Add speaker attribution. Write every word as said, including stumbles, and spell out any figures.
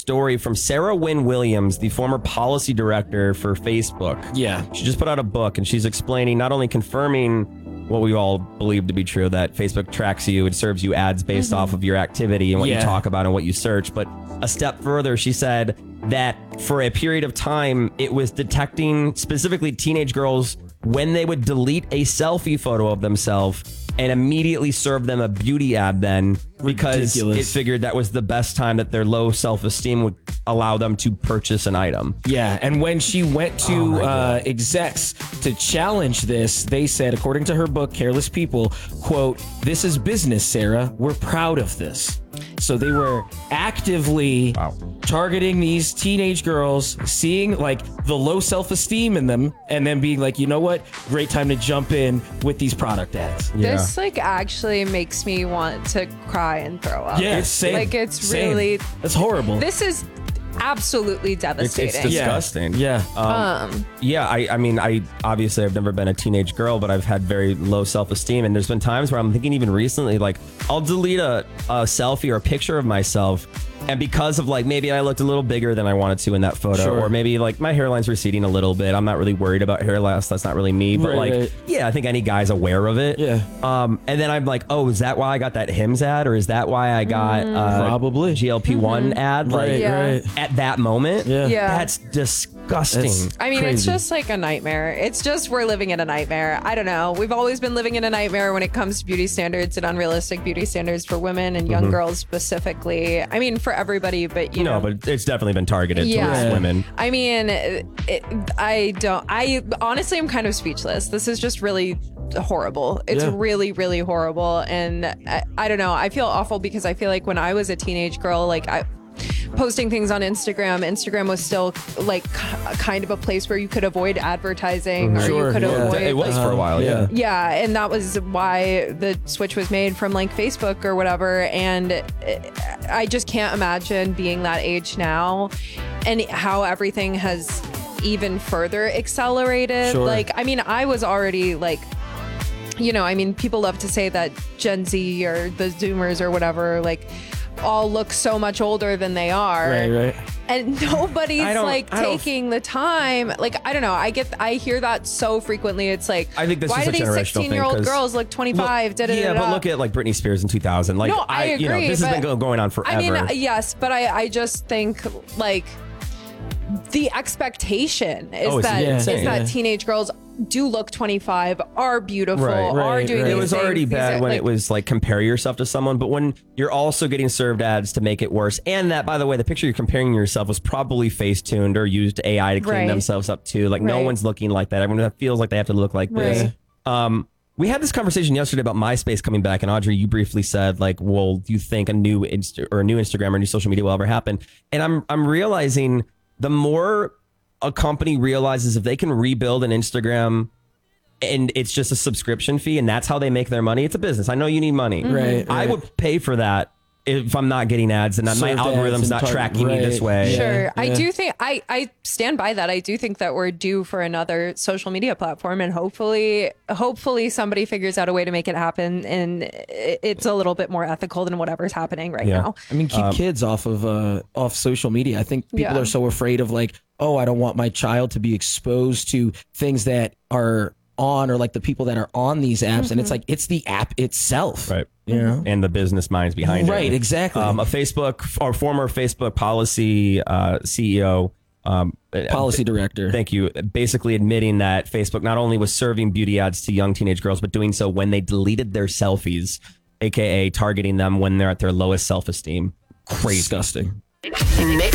Speaker 1: story from Sarah Wynne Williams, the former policy director for Facebook.
Speaker 2: Yeah.
Speaker 1: She just put out a book, and she's explaining, not only confirming what we all believe to be true, that Facebook tracks you and serves you ads based mm-hmm. off of your activity and what
Speaker 2: yeah.
Speaker 1: you talk about and what you search, but a step further, she said that for a period of time, it was detecting specifically teenage girls when they would delete a selfie photo of themselves and immediately serve them a beauty ad then, because Ridiculous. It figured that was the best time that their low self-esteem would allow them to purchase an item.
Speaker 2: Yeah, and when she went to
Speaker 1: oh
Speaker 2: uh, execs to challenge this, they said, according to her book, Careless People, quote, "This is business, Sarah. We're proud of this." So they were actively wow. targeting these teenage girls, seeing like the low self-esteem in them, and then being like, you know what? Great time to jump in with these product ads.
Speaker 3: Yeah. This like actually makes me want to cry and throw up.
Speaker 2: Yeah, it's same.
Speaker 3: Like it's
Speaker 2: same.
Speaker 3: really
Speaker 2: That's horrible.
Speaker 3: This is absolutely devastating.
Speaker 1: It's, it's disgusting.
Speaker 2: Yeah.
Speaker 1: Yeah. Um, um, yeah. I, I mean, I obviously I've never been a teenage girl, but I've had very low self-esteem. And there's been times where I'm thinking even recently, like I'll delete a, a selfie or a picture of myself. And because of like, maybe I looked a little bigger than I wanted to in that photo, sure. or maybe like my hairline's receding a little bit. I'm not really worried about hair loss. That's not really me. But right, like, right. yeah, I think any guy's aware of it.
Speaker 2: Yeah.
Speaker 1: Um, and then I'm like, oh, is that why I got that Hims ad? Or is that why I got
Speaker 2: mm.
Speaker 1: uh,
Speaker 2: probably
Speaker 1: G L P one mm-hmm. ad? Like
Speaker 2: right, yeah. right.
Speaker 1: at that moment?
Speaker 2: Yeah.
Speaker 3: yeah.
Speaker 1: That's disgusting.
Speaker 3: It's I mean, crazy. It's just like a nightmare. It's just we're living in a nightmare. I don't know. We've always been living in a nightmare when it comes to beauty standards and unrealistic beauty standards for women and young mm-hmm. girls specifically. I mean, for everybody, but you
Speaker 1: no,
Speaker 3: know.
Speaker 1: but it's definitely been targeted
Speaker 3: yeah.
Speaker 1: towards women.
Speaker 3: I mean, it, I don't, I honestly am kind of speechless. This is just really horrible. It's yeah. really, really horrible. And I, I don't know. I feel awful because I feel like when I was a teenage girl, like I, posting things on Instagram, Instagram was still like kind of a place where you could avoid advertising mm-hmm. or
Speaker 2: sure,
Speaker 3: you could
Speaker 2: yeah.
Speaker 3: avoid.
Speaker 1: It was for a while, yeah.
Speaker 3: Yeah, and that was why the switch was made from like Facebook or whatever. And I just can't imagine being that age now and how everything has even further accelerated.
Speaker 2: Sure.
Speaker 3: Like, I mean, I was already like, you know, I mean, people love to say that Gen Z or the Zoomers or whatever, like, all look so much older than they are.
Speaker 2: Right, right.
Speaker 3: And nobody's like taking the time. Like, I don't know. I get, I hear that so frequently. It's like,
Speaker 1: I think this
Speaker 3: why
Speaker 1: is
Speaker 3: do
Speaker 1: a
Speaker 3: these
Speaker 1: sixteen
Speaker 3: year old girls look twenty-five?
Speaker 1: Look, yeah, but look at like Britney Spears in two thousand. Like,
Speaker 3: no, I, I agree.
Speaker 1: You know, this has been going on forever.
Speaker 3: I mean, yes, but I, I just think like the expectation is
Speaker 1: oh,
Speaker 3: that
Speaker 1: yeah,
Speaker 3: is
Speaker 1: insane.
Speaker 3: that
Speaker 2: yeah.
Speaker 3: teenage girls do look twenty-five, are beautiful,
Speaker 1: right, right,
Speaker 3: are doing
Speaker 1: right.
Speaker 3: these
Speaker 1: It was
Speaker 3: things.
Speaker 1: already
Speaker 3: These
Speaker 1: bad
Speaker 3: are,
Speaker 1: when
Speaker 3: like,
Speaker 1: it was like compare yourself to someone, but when you're also getting served ads to make it worse, and that, by the way, the picture you're comparing yourself was probably face tuned or used A I to clean
Speaker 3: right.
Speaker 1: themselves up too. Like right. no one's looking like that. Everyone feels like they have to look like this.
Speaker 3: Right.
Speaker 1: Um, we had this conversation yesterday about MySpace coming back, and Audrey, you briefly said like, "Well, do you think a new Insta or a new Instagram or new social media will ever happen?" And I'm I'm realizing the more a company realizes if they can rebuild an Instagram and it's just a subscription fee and that's how they make their money, it's a business. I know you need money.
Speaker 2: Mm-hmm. Right,
Speaker 1: I
Speaker 2: right.
Speaker 1: would pay for that if I'm not getting ads and my
Speaker 2: Served
Speaker 1: algorithm's not
Speaker 2: tar-
Speaker 1: tracking
Speaker 2: right.
Speaker 1: me this way.
Speaker 3: Sure.
Speaker 2: Yeah.
Speaker 3: I do think I, I stand by that. I do think that we're due for another social media platform, and hopefully hopefully somebody figures out a way to make it happen and it's a little bit more ethical than whatever's happening right
Speaker 1: Yeah.
Speaker 3: now.
Speaker 2: I mean, keep um, kids off of uh, off social media. I think people
Speaker 3: Yeah.
Speaker 2: are so afraid of like, oh, I don't want my child to be exposed to things that are on or like the people that are on these apps. Mm-hmm. And it's like, it's the app itself.
Speaker 1: Right.
Speaker 2: You know?
Speaker 1: And the business minds behind
Speaker 2: right,
Speaker 1: it.
Speaker 2: Right, exactly.
Speaker 1: Um, a Facebook or former Facebook policy uh, C E O, um,
Speaker 2: policy director.
Speaker 1: Thank you. Basically admitting that Facebook not only was serving beauty ads to young teenage girls, but doing so when they deleted their selfies, A K A targeting them when they're at their lowest self-esteem. Crazy.
Speaker 2: Disgusting.
Speaker 4: Mix